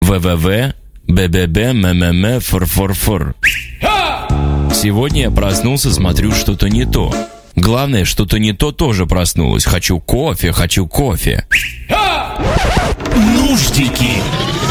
ВВВ, БББ, МММ, ФРФРФР. Сегодня я проснулся, смотрю, что-то не то. Главное, что-то не то тоже проснулось. Хочу кофе, хочу кофе. Нуждики.